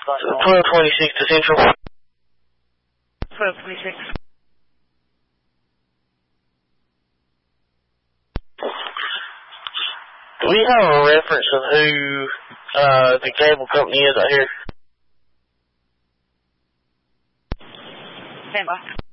1226 to Central. 1226. Do we have a reference of who the cable company is out here? Stand by.